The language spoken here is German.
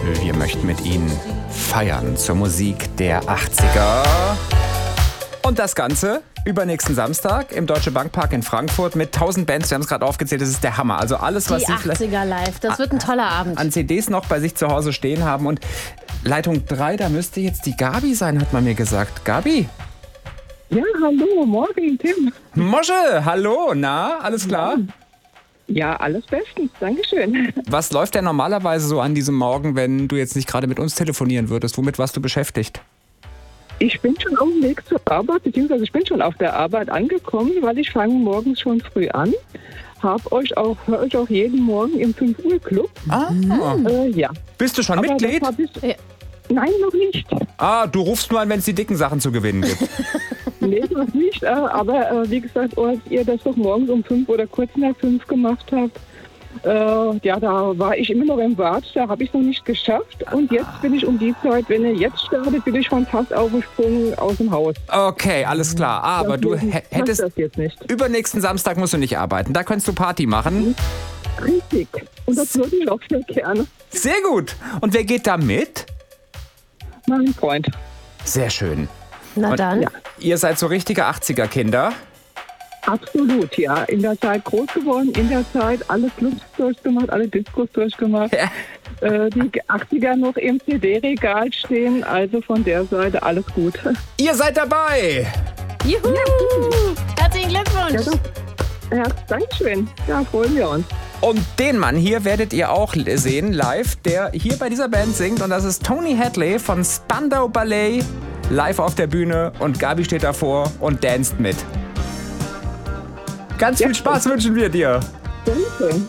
Wir möchten mit Ihnen feiern zur Musik der 80er. Und das Ganze übernächsten Samstag im Deutsche Bankpark in Frankfurt mit 1000 Bands. Wir haben es gerade aufgezählt, das ist der Hammer. Also alles, was Sie vielleicht 80er live, das wird ein toller Abend. An CDs noch bei sich zu Hause stehen haben. Und Leitung 3, da müsste jetzt die Gabi sein, hat man mir gesagt. Gabi? Ja, hallo, morgen, Tim. Mosche, hallo, na, alles klar? Ja, alles bestens, Dankeschön. Was läuft denn normalerweise so an diesem Morgen, wenn du jetzt nicht gerade mit uns telefonieren würdest? Womit warst du beschäftigt? Ich bin schon auf dem Weg zur Arbeit, beziehungsweise ich bin schon auf der Arbeit angekommen, weil ich fange morgens schon früh an. Höre euch auch jeden Morgen im 5-Uhr-Club. Ja. Bist du schon Aber Mitglied? Nein, noch nicht. Du rufst nur an, wenn es die dicken Sachen zu gewinnen gibt. Nee, noch nicht. Aber wie gesagt, als ihr das doch morgens um 5 oder kurz nach 5 gemacht habt, da war ich immer noch im Bad, da habe ich es noch nicht geschafft. Und jetzt bin ich um die Zeit, wenn ihr jetzt startet, bin ich schon fast aufgesprungen aus dem Haus. Okay, alles klar. Aber du hättest... Das jetzt nicht. Übernächsten Samstag musst du nicht arbeiten. Da könntest du Party machen. Richtig. Und das würde ich auch sehr gerne. Sehr gut. Und wer geht da mit? Mein Freund. Sehr schön. Na dann. Ja. Ihr seid so richtige 80er-Kinder. Absolut, ja. In der Zeit groß geworden, in der Zeit alle Clubs durchgemacht, alle Discos durchgemacht. Ja. Die 80er noch im CD-Regal stehen, also von der Seite alles gut. Ihr seid dabei. Juhu! Herzlichen Glückwunsch! Ja, Dankeschön. Ja, freuen wir uns. Und den Mann hier werdet ihr auch sehen live, der hier bei dieser Band singt. Und das ist Tony Hadley von Spandau Ballet, live auf der Bühne. Und Gabi steht davor und danst mit. Ganz viel Spaß wünschen wir dir. Dankeschön.